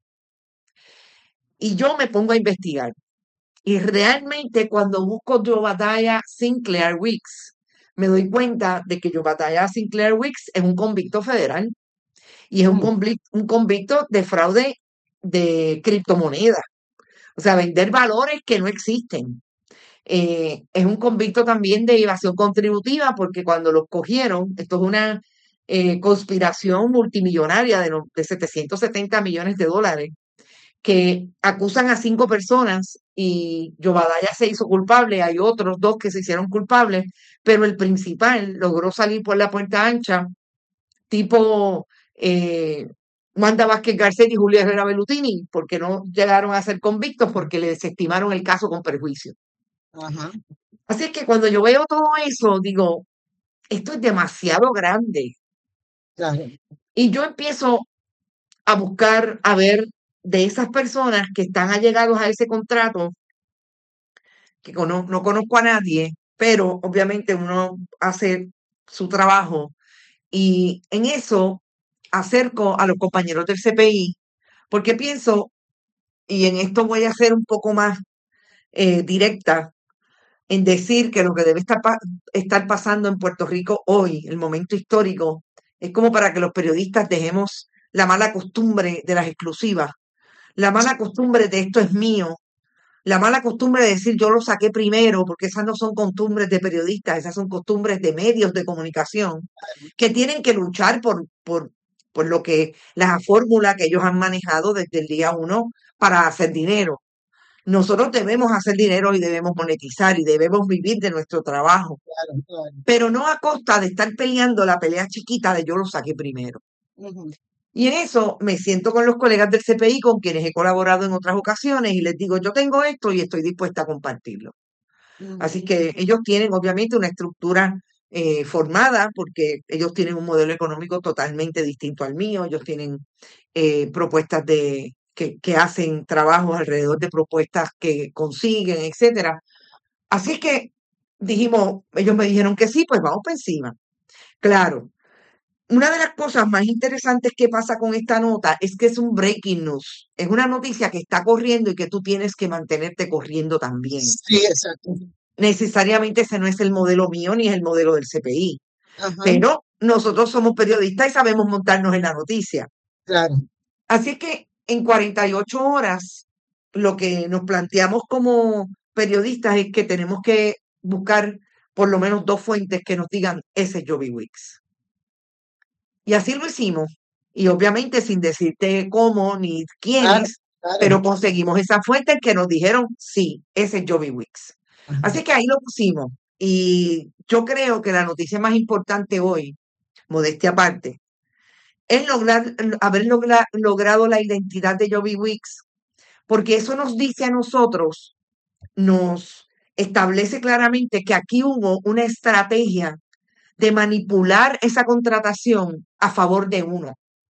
y yo me pongo a investigar. Y realmente cuando busco Jobadiah Sinclair Weeks, me doy cuenta de que Jobadiah Sinclair Weeks es un convicto federal y es un convicto de fraude de criptomonedas. O sea, vender valores que no existen. Es un convicto también de evasión contributiva porque cuando los cogieron, esto es una conspiración multimillonaria de 770 millones de dólares, que acusan a 5 personas y Jobadiah se hizo culpable, hay otros 2 que se hicieron culpables, pero el principal logró salir por la puerta ancha, tipo Wanda Vázquez Garcet y Julia Herrera Bellutini, porque no llegaron a ser convictos porque le desestimaron el caso con perjuicio. Así es que cuando yo veo todo eso, digo, esto es demasiado grande. Y yo empiezo a buscar, a ver de esas personas que están allegados a ese contrato, que no conozco a nadie, pero obviamente uno hace su trabajo y en eso acerco a los compañeros del CPI, porque pienso, y en esto voy a ser un poco más directa, en decir que lo que debe estar pasando en Puerto Rico hoy, el momento histórico, es como para que los periodistas dejemos la mala costumbre de las exclusivas, la mala costumbre de esto es mío, la mala costumbre de decir yo lo saqué primero, porque esas no son costumbres de periodistas, esas son costumbres de medios de comunicación, que tienen que luchar por lo que, la fórmula que ellos han manejado desde el día 1 para hacer dinero. Nosotros debemos hacer dinero y debemos monetizar y debemos vivir de nuestro trabajo, pero no a costa de estar peleando la pelea chiquita de yo lo saqué primero. Y en eso me siento con los colegas del CPI con quienes he colaborado en otras ocasiones y les digo, yo tengo esto y estoy dispuesta a compartirlo. Así que ellos tienen obviamente una estructura formada porque ellos tienen un modelo económico totalmente distinto al mío, ellos tienen propuestas que hacen trabajos alrededor de propuestas que consiguen, etcétera. Así es que dijimos, ellos me dijeron que sí, pues vamos por encima. Claro, una de las cosas más interesantes que pasa con esta nota es que es un breaking news. Es una noticia que está corriendo y que tú tienes que mantenerte corriendo también. Sí, exacto. Necesariamente ese no es el modelo mío ni es el modelo del CPI. Pero nosotros somos periodistas y sabemos montarnos en la noticia. Claro. Así es que en 48 horas lo que nos planteamos como periodistas es que tenemos que buscar por lo menos 2 fuentes que nos digan ese es Joby Weeks. Y así lo hicimos. Y obviamente sin decirte cómo ni quiénes, pero conseguimos esas fuentes que nos dijeron, sí, ese es Joby Weeks. Así que ahí lo pusimos. Y yo creo que la noticia más importante hoy, modestia aparte, es haber logrado la identidad de Joby Weeks, porque eso nos dice a nosotros, nos establece claramente que aquí hubo una estrategia de manipular esa contratación a favor de uno.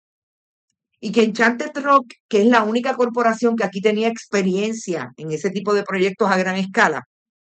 Y que Enchanted Rock, que es la única corporación que aquí tenía experiencia en ese tipo de proyectos a gran escala,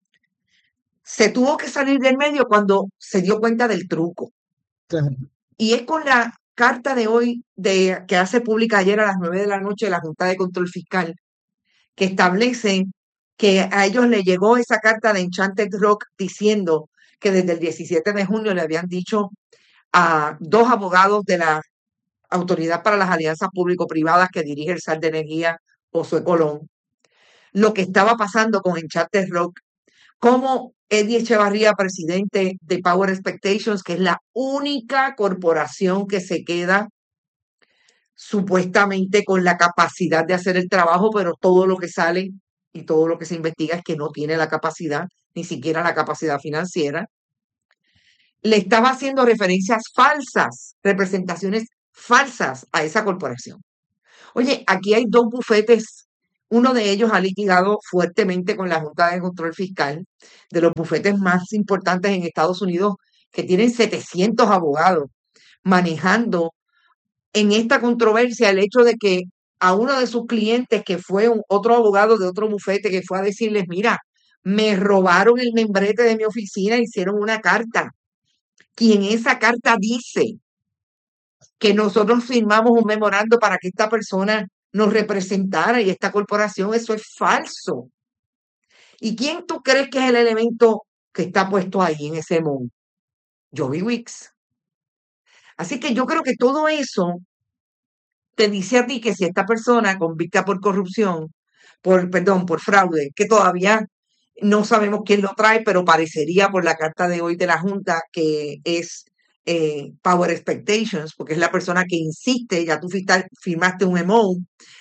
se tuvo que salir del medio cuando se dio cuenta del truco. Y es con la carta de hoy, que hace pública ayer a las 9 de la noche de la Junta de Control Fiscal, que establece que a ellos le llegó esa carta de Enchanted Rock diciendo que desde el 17 de junio le habían dicho a 2 abogados de la Autoridad para las Alianzas Público-Privadas que dirige el SAR de Energía, Josué Colón, lo que estaba pasando con Enchanted Rock, como Eddie Echevarría, presidente de Power Expectations, que es la única corporación que se queda supuestamente con la capacidad de hacer el trabajo, pero todo lo que sale y todo lo que se investiga es que no tiene la capacidad, ni siquiera la capacidad financiera, le estaba haciendo referencias falsas, representaciones falsas a esa corporación. Oye, aquí hay dos bufetes. Uno de ellos ha litigado fuertemente con la Junta de Control Fiscal, de los bufetes más importantes en Estados Unidos, que tienen 700 abogados manejando en esta controversia el hecho de que a uno de sus clientes, que fue otro abogado de otro bufete, que fue a decirles, mira, me robaron el membrete de mi oficina, hicieron una carta. Quien esa carta dice que nosotros firmamos un memorando para que esta persona nos representara y esta corporación, eso es falso. ¿Y quién tú crees que es el elemento que está puesto ahí en ese memo? Joby Wicks. Así que yo creo que todo eso te dice a ti que si esta persona convicta por corrupción, por fraude, que todavía no sabemos quién lo trae, pero parecería por la carta de hoy de la Junta que es Power Expectations, porque es la persona que insiste, ya tú firmaste un MO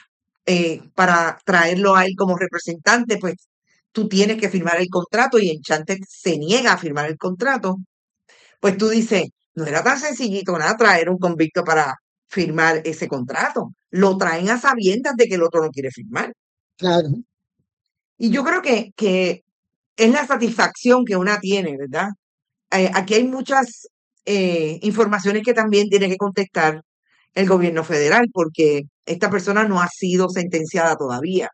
para traerlo a él como representante, pues tú tienes que firmar el contrato y Enchanted se niega a firmar el contrato. Pues tú dices, no era tan sencillito nada traer un convicto para firmar ese contrato. Lo traen a sabiendas de que el otro no quiere firmar. Claro. Y yo creo que es la satisfacción que una tiene, ¿verdad? Aquí hay muchas informaciones que también tiene que contestar el gobierno federal, porque esta persona no ha sido sentenciada todavía.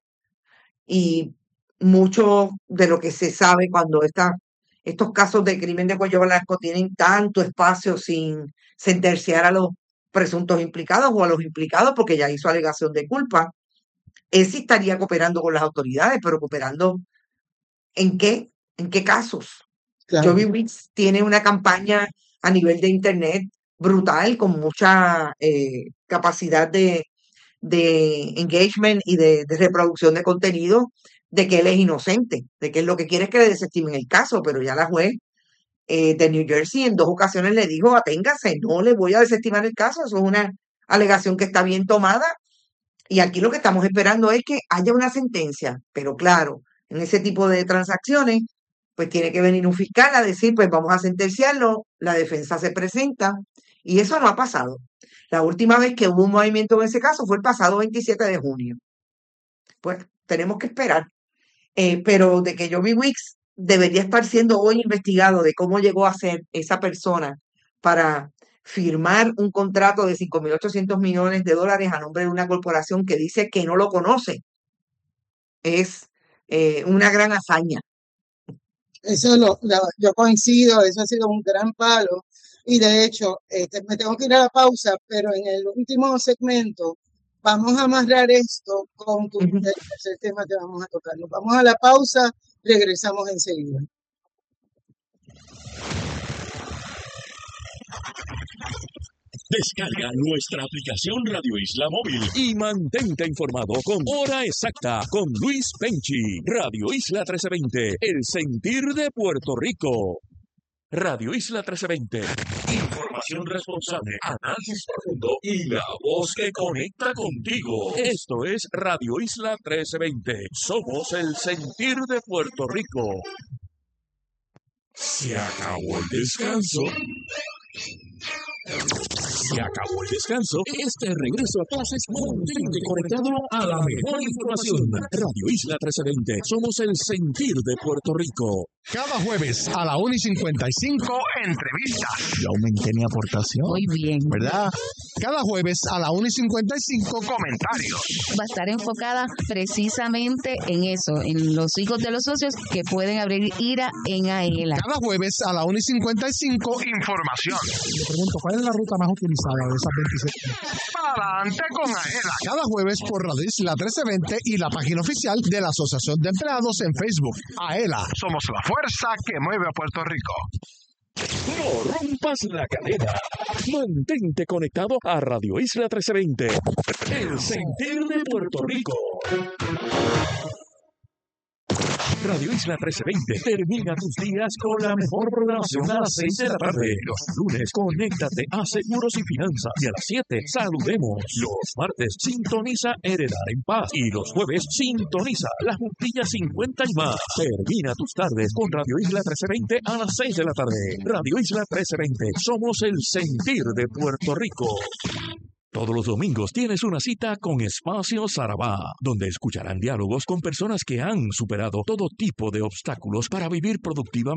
Y mucho de lo que se sabe cuando estos casos de crimen de cuello blanco tienen tanto espacio sin sentenciar a los presuntos implicados o a los implicados porque ya hizo alegación de culpa, él sí estaría cooperando con las autoridades, pero cooperando ¿en qué? ¿En qué casos? Claro. Joby Wicks tiene una campaña a nivel de internet brutal, con mucha capacidad de engagement y de reproducción de contenido, de que él es inocente, de que él lo que quiere es que le desestimen el caso, pero ya la juez de New Jersey en 2 ocasiones le dijo, aténgase, no le voy a desestimar el caso, eso es una alegación que está bien tomada, y aquí lo que estamos esperando es que haya una sentencia, pero claro, en ese tipo de transacciones, pues tiene que venir un fiscal a decir, pues vamos a sentenciarlo, la defensa se presenta, y eso no ha pasado. La última vez que hubo un movimiento en ese caso fue el pasado 27 de junio. Pues tenemos que esperar. Pero de que Joby Wicks debería estar siendo hoy investigado de cómo llegó a ser esa persona para firmar un contrato de 5.800 millones de dólares a nombre de una corporación que dice que no lo conoce, es una gran hazaña. Eso yo coincido, eso ha sido un gran palo. Y de hecho, me tengo que ir a la pausa, pero en el último segmento vamos a amarrar esto con el tercer tema que vamos a tocar. Nos vamos a la pausa, regresamos enseguida. Descarga nuestra aplicación Radio Isla Móvil y mantente informado con Hora Exacta con Luis Penchi. Radio Isla 1320, el sentir de Puerto Rico. Radio Isla 1320, información responsable, análisis profundo y la voz que conecta contigo. Esto es Radio Isla 1320. Somos el sentir de Puerto Rico. Se acabó el descanso. Se acabó el descanso. Este regreso a clases mantente conectado a la mejor información. Radio Isla 1320. Somos el sentir de Puerto Rico. Cada jueves a la 1:55, entrevistas. Yo aumenté mi aportación. Muy bien. ¿Verdad? Cada jueves a la 1:55, comentarios. Va a estar enfocada precisamente en eso, en los hijos de los socios que pueden abrir IRA en AELA. Cada jueves a la 1:55, información. Le pregunto, ¿cuál es la ruta más utilizada de esas 27? Adelante con AELA. Cada jueves por Radio Isla 1320 y la página oficial de la Asociación de Empleados en Facebook. AELA, somos la fuerza que mueve a Puerto Rico. No rompas la cadena. Mantente conectado a Radio Isla 1320. El sentir de Puerto Rico. Radio Isla 1320 termina tus días con la mejor programación a las 6 de la tarde. Los lunes, conéctate a Seguros y Finanzas. Y a las 7, saludemos. Los martes, sintoniza Heredar en Paz. Y los jueves, sintoniza La Juntilla 50 y más. Termina tus tardes con Radio Isla 1320 a las 6 de la tarde. Radio Isla 1320. Somos el sentir de Puerto Rico. Todos los domingos tienes una cita con Espacio Sarabá, donde escucharán diálogos con personas que han superado todo tipo de obstáculos para vivir productivamente.